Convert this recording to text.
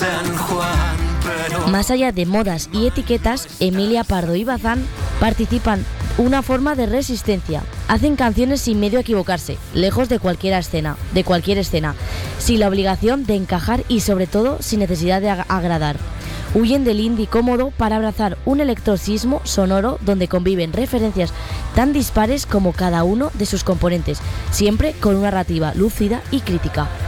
San Juan, pero... Más allá de modas y etiquetas, Emilia Pardo y Bazán participan una forma de resistencia. Hacen canciones sin miedo a equivocarse, lejos de cualquier escena, sin la obligación de encajar y sobre todo sin necesidad de agradar. Huyen del indie cómodo para abrazar un electrocismo sonoro donde conviven referencias tan dispares como cada uno de sus componentes, siempre con una narrativa lúcida y crítica.